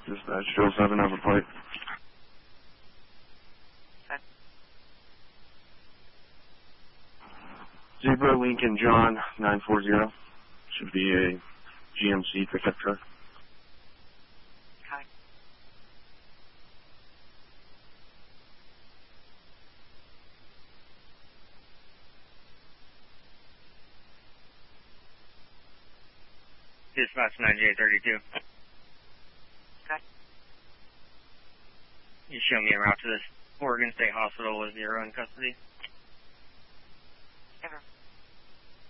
Dispatch, Joe 7, number plate. Okay. Zebra Lincoln John 940. Should be a GMC pickup truck. Okay. Dispatch 9832. Okay. You show me a route to this Oregon State Hospital with 0 in custody.